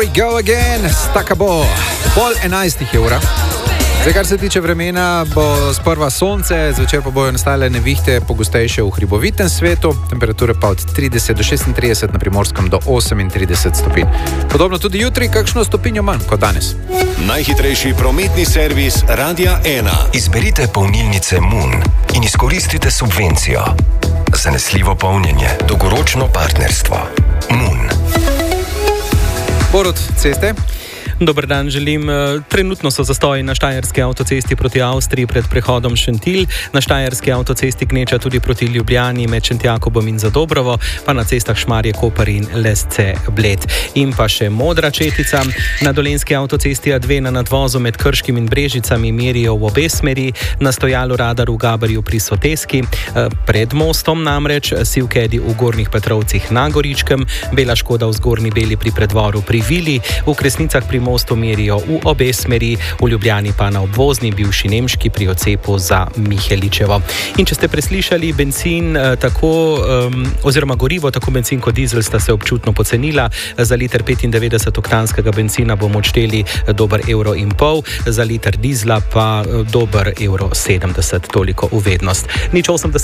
we go again, staka bo. 10:30 je ura. Zdaj, kar se tiče vremena, bo sprva sonce, zvečer pa bojo nastale nevihte, pogostejše v hribovitem svetu, temperature pa od 30 do 36, na Primorskem do 38 stopinj. Podobno tudi jutri, kakšno stopinjo manj kot danes. Najhitrejši prometni servis Radia 1. Izberite polnilnice Moon in izkoristite subvencijo. Zanesljivo polnjenje, dolgoročno partnerstvo. Moon. Borut, ceste? Dober dan želim. Trenutno so zastoji na štajerski avtocesti proti Avstriji pred prehodom Šentilj, na štajerski avtocesti gneča tudi proti Ljubljani med Šentjakobom in Zadobrovo, pa na cestah Šmarje, Koper in Lesce, Bled. In pa še Modra Četica. Na dolenjski avtocesti A2 na nadvozu med Krškim in Brežicami merijo v obe smeri, na stojalu radar v Gabarju pri Soteski, pred mostom namreč sivkedi v Gornjih Petrovcih na Goričkem, bela škoda v Zgornji Beli pri predvoru pri Vili, v Kresnicah pri mostu merijo v obe smeri, v Ljubljani pa na obvozni bivši Nemški pri odcepu za Miheličevo. In če ste preslišali, benzin oziroma gorivo, tako benzin kot dizel sta se občutno pocenila. Za liter 95 oktanskega benzina bomo odšteli dober €1,5, za liter dizla pa dober €1,70, toliko v vednost. 0,80